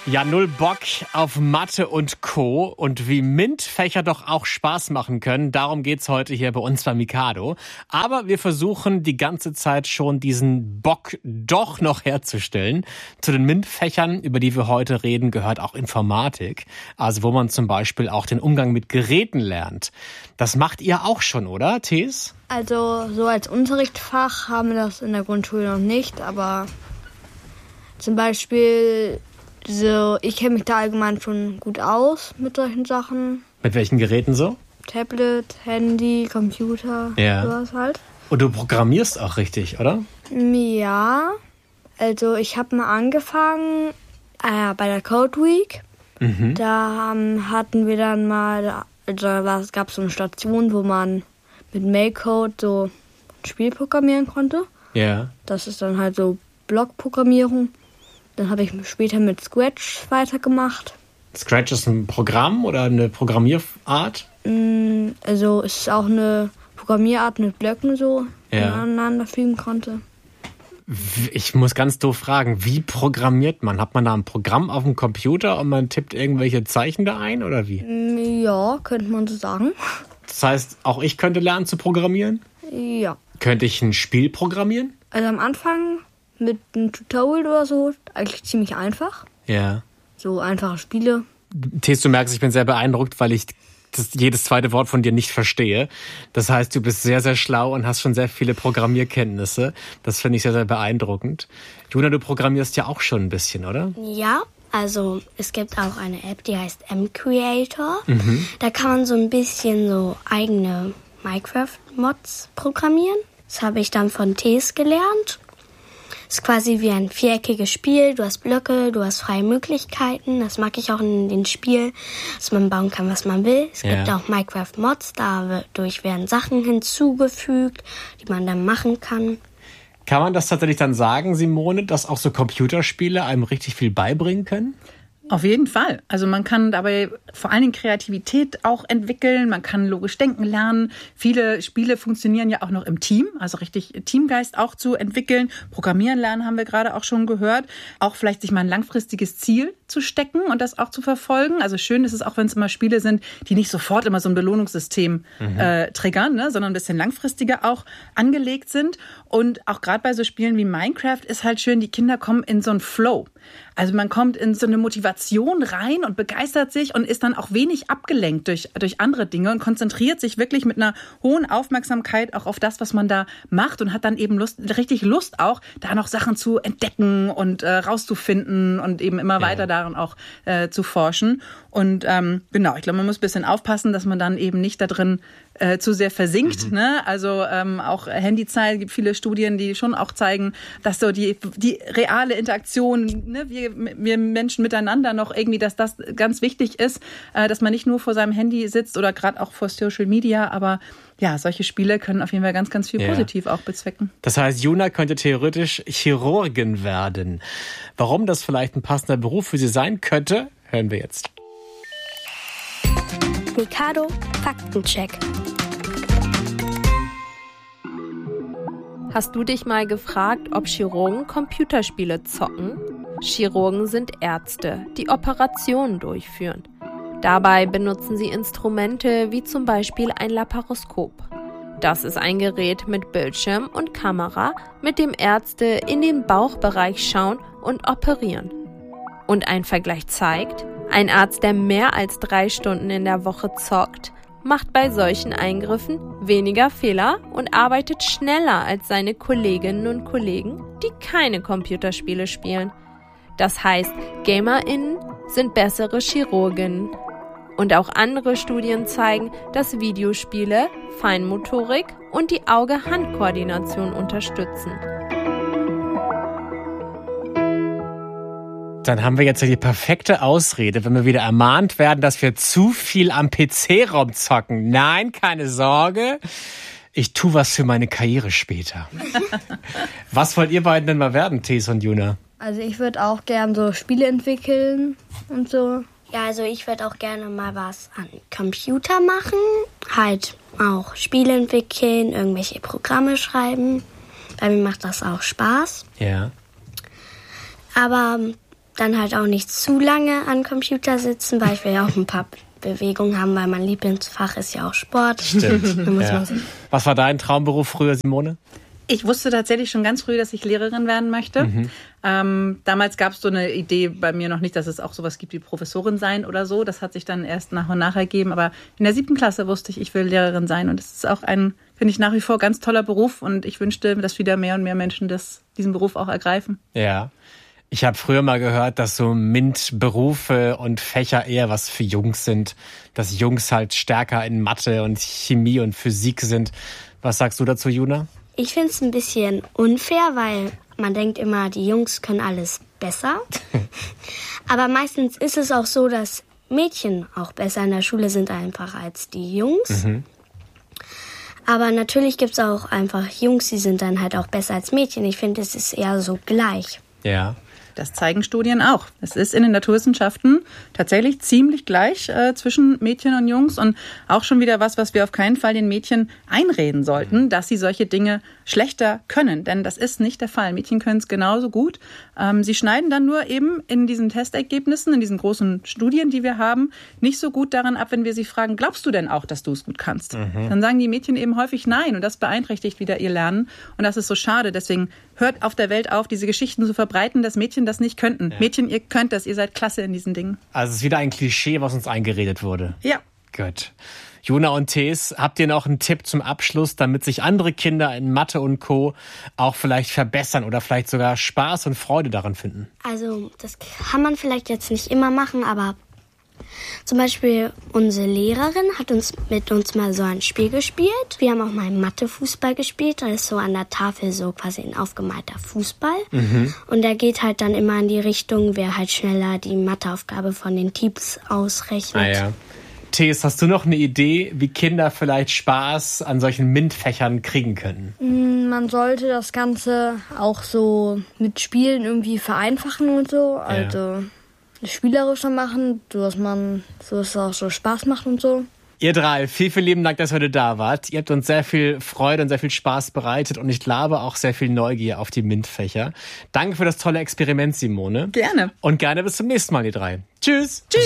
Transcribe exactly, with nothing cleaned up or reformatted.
Ja, null Bock auf Mathe und Co. Und wie MINT-Fächer doch auch Spaß machen können, darum geht's heute hier bei uns bei Mikado. Aber wir versuchen die ganze Zeit schon diesen Bock doch noch herzustellen. Zu den MINT-Fächern, über die wir heute reden, gehört auch Informatik. Also wo man zum Beispiel auch den Umgang mit Geräten lernt. Das macht ihr auch schon, oder, Thees? Also so als Unterrichtsfach haben wir das in der Grundschule noch nicht, aber zum Beispiel... So, ich kenne mich da allgemein schon gut aus mit solchen Sachen. Mit welchen Geräten so? Tablet, Handy, Computer, ja. Sowas halt. Und du programmierst auch richtig, oder? Ja, also ich habe mal angefangen äh, bei der Code Week. Mhm. Da ähm, hatten wir dann mal, also es gab so eine Station, wo man mit Mailcode so ein Spiel programmieren konnte. Ja. Das ist dann halt so Blockprogrammierung. Dann habe ich später mit Scratch weitergemacht. Scratch ist ein Programm oder eine Programmierart? Also es ist auch eine Programmierart mit Blöcken so, die ja. man aneinander fügen konnte. Ich muss ganz doof fragen, wie programmiert man? Hat man da ein Programm auf dem Computer und man tippt irgendwelche Zeichen da ein oder wie? Ja, könnte man so sagen. Das heißt, auch ich könnte lernen zu programmieren? Ja. Könnte ich ein Spiel programmieren? Also am Anfang... mit einem Tutorial oder so, eigentlich ziemlich einfach. Ja. So einfache Spiele. Thees, du merkst, ich bin sehr beeindruckt, weil ich das, jedes zweite Wort von dir nicht verstehe. Das heißt, du bist sehr, sehr schlau und hast schon sehr viele Programmierkenntnisse. Das finde ich sehr, sehr beeindruckend. Juna, du programmierst ja auch schon ein bisschen, oder? Ja, also es gibt auch eine App, die heißt M-Creator. Mhm. Da kann man so ein bisschen so eigene Minecraft-Mods programmieren. Das habe ich dann von Thees gelernt. Es ist quasi wie ein viereckiges Spiel. Du hast Blöcke, du hast freie Möglichkeiten. Das mag ich auch in den Spielen, dass man bauen kann, was man will. Es ja. gibt auch Minecraft-Mods, dadurch werden Sachen hinzugefügt, die man dann machen kann. Kann man das tatsächlich dann sagen, Simone, dass auch so Computerspiele einem richtig viel beibringen können? Auf jeden Fall. Also man kann dabei vor allen Dingen Kreativität auch entwickeln, man kann logisch denken lernen. Viele Spiele funktionieren ja auch noch im Team, also richtig Teamgeist auch zu entwickeln. Programmieren lernen haben wir gerade auch schon gehört. Auch vielleicht sich mal ein langfristiges Ziel zu stecken und das auch zu verfolgen. Also schön ist es auch, wenn es immer Spiele sind, die nicht sofort immer so ein Belohnungssystem mhm. äh, triggern, ne, sondern ein bisschen langfristiger auch angelegt sind. Und auch gerade bei so Spielen wie Minecraft ist halt schön, die Kinder kommen in so einen Flow. Also man kommt in so eine Motivation rein und begeistert sich und ist dann auch wenig abgelenkt durch, durch andere Dinge und konzentriert sich wirklich mit einer hohen Aufmerksamkeit auch auf das, was man da macht und hat dann eben Lust, richtig Lust auch, da noch Sachen zu entdecken und äh, rauszufinden und eben immer ja. weiter darin auch äh, zu forschen. Und ähm, genau, ich glaube, man muss ein bisschen aufpassen, dass man dann eben nicht da drin äh, zu sehr versinkt. Mhm. Ne? Also ähm, auch Handyzeit, gibt viele Studien, die schon auch zeigen, dass so die, die reale Interaktion, ne, wir, wir Menschen miteinander noch irgendwie, dass das ganz wichtig ist, äh, dass man nicht nur vor seinem Handy sitzt oder gerade auch vor Social Media, aber ja, solche Spiele können auf jeden Fall ganz, ganz viel ja. positiv auch bezwecken. Das heißt, Juna könnte theoretisch Chirurgin werden. Warum das vielleicht ein passender Beruf für sie sein könnte, hören wir jetzt. Mikado Faktencheck. Hast du dich mal gefragt, ob Chirurgen Computerspiele zocken? Chirurgen sind Ärzte, die Operationen durchführen. Dabei benutzen sie Instrumente wie zum Beispiel ein Laparoskop. Das ist ein Gerät mit Bildschirm und Kamera, mit dem Ärzte in den Bauchbereich schauen und operieren. Und ein Vergleich zeigt, ein Arzt, der mehr als drei Stunden in der Woche zockt, macht bei solchen Eingriffen weniger Fehler und arbeitet schneller als seine Kolleginnen und Kollegen, die keine Computerspiele spielen. Das heißt, GamerInnen sind bessere Chirurginnen. Und auch andere Studien zeigen, dass Videospiele Feinmotorik und die Auge-Hand-Koordination unterstützen. Dann haben wir jetzt die perfekte Ausrede, wenn wir wieder ermahnt werden, dass wir zu viel am P C rumzocken. Nein, keine Sorge. Ich tue was für meine Karriere später. Was wollt ihr beiden denn mal werden, Thees und Juna? Also ich würde auch gern so Spiele entwickeln und so. Ja, also ich würde auch gerne mal was an Computer machen. Halt auch Spiele entwickeln, irgendwelche Programme schreiben. Bei mir macht das auch Spaß. Ja. Aber dann halt auch nicht zu lange an Computer sitzen, weil ich will ja auch ein paar Bewegungen haben, weil mein Lieblingsfach ist ja auch Sport. Stimmt. Da muss Ja. man sich Was war dein Traumberuf früher, Simone? Ich wusste tatsächlich schon ganz früh, dass ich Lehrerin werden möchte. Mhm. Ähm, damals gab es so eine Idee bei mir noch nicht, dass es auch sowas gibt wie Professorin sein oder so. Das hat sich dann erst nach und nach ergeben. Aber in der siebten Klasse wusste ich, ich will Lehrerin sein. Und es ist auch ein, finde ich, nach wie vor ganz toller Beruf. Und ich wünschte, dass wieder mehr und mehr Menschen das, diesen Beruf auch ergreifen. Ja. Ich habe früher mal gehört, dass so MINT-Berufe und Fächer eher was für Jungs sind. Dass Jungs halt stärker in Mathe und Chemie und Physik sind. Was sagst du dazu, Juna? Ich finde es ein bisschen unfair, weil man denkt immer, die Jungs können alles besser. Aber meistens ist es auch so, dass Mädchen auch besser in der Schule sind einfach als die Jungs. Mhm. Aber natürlich gibt es auch einfach Jungs, die sind dann halt auch besser als Mädchen. Ich finde, es ist eher so gleich. Ja. Das zeigen Studien auch. Es ist in den Naturwissenschaften tatsächlich ziemlich gleich äh, zwischen Mädchen und Jungs und auch schon wieder was, was wir auf keinen Fall den Mädchen einreden sollten, dass sie solche Dinge schlechter können. Denn das ist nicht der Fall. Mädchen können es genauso gut. Ähm, sie schneiden dann nur eben in diesen Testergebnissen, in diesen großen Studien, die wir haben, nicht so gut daran ab, wenn wir sie fragen, glaubst du denn auch, dass du es gut kannst? Mhm. Dann sagen die Mädchen eben häufig nein und das beeinträchtigt wieder ihr Lernen und das ist so schade. Deswegen hört auf der Welt auf, diese Geschichten zu verbreiten, dass Mädchen das nicht könnten. Ja. Mädchen, ihr könnt das, ihr seid klasse in diesen Dingen. Also es ist wieder ein Klischee, was uns eingeredet wurde. Ja. Gut. Juna und Thees, habt ihr noch einen Tipp zum Abschluss, damit sich andere Kinder in Mathe und Co. auch vielleicht verbessern oder vielleicht sogar Spaß und Freude daran finden? Also das kann man vielleicht jetzt nicht immer machen, aber zum Beispiel unsere Lehrerin hat uns mit uns mal so ein Spiel gespielt. Wir haben auch mal Mathe-Fußball gespielt. Da ist so an der Tafel so quasi ein aufgemalter Fußball. Mhm. Und der geht halt dann immer in die Richtung, wer halt schneller die Matheaufgabe von den Teams ausrechnet. Ah ja. Thees, hast du noch eine Idee, wie Kinder vielleicht Spaß an solchen MINT-Fächern kriegen können? Man sollte das Ganze auch so mit Spielen irgendwie vereinfachen und so. Ja. Also spielerischer machen, dass man, so dass es auch so Spaß macht und so. Ihr drei, viel, viel lieben Dank, dass ihr heute da wart. Ihr habt uns sehr viel Freude und sehr viel Spaß bereitet und ich glaube auch sehr viel Neugier auf die MINT-Fächer. Danke für das tolle Experiment, Simone. Gerne. Und gerne bis zum nächsten Mal, ihr drei. Tschüss. Tschüss.